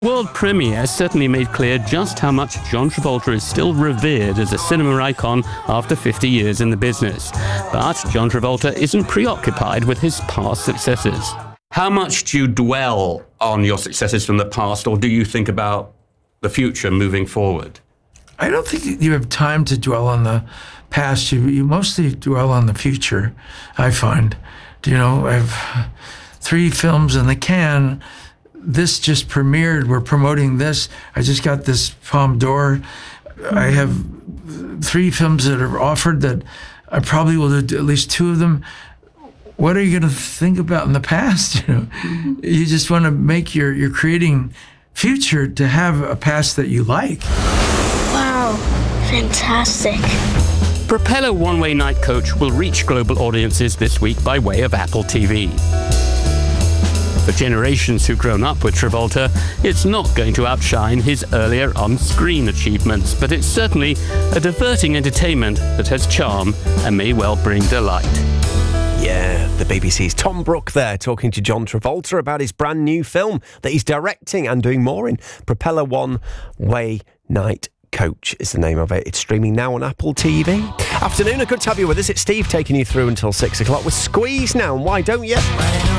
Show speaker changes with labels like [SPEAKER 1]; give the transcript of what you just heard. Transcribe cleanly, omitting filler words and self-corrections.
[SPEAKER 1] World premiere certainly made clear just how much John Travolta is still revered as a cinema icon after 50 years in the business. But John Travolta isn't preoccupied with his past successes. How much do you dwell on your successes from the past, or do you think about the future moving forward?
[SPEAKER 2] I don't think you have time to dwell on the past. You mostly dwell on the future, I find. You know, I have 3 films in the can. This just premiered. We're promoting this. I just got this Palme d'Or. I have 3 films that are offered that I probably will do at least 2 of them. What are you going to think about in the past? You know, you just want to make you're creating future to have a past that you like.
[SPEAKER 3] Wow, fantastic.
[SPEAKER 1] Propeller One-Way Night Coach will reach global audiences this week by way of Apple TV. For generations who've grown up with Travolta, it's not going to outshine his earlier on-screen achievements, but it's certainly a diverting entertainment that has charm and may well bring delight.
[SPEAKER 4] Yeah, the BBC's Tom Brooke there talking to John Travolta about his brand new film that he's directing and doing more in. Propeller One-Way Night Coach is the name of it. It's streaming now on Apple TV. Afternoon, good to have you with us. It's Steve taking you through until 6 o'clock with Squeeze now. And why don't you?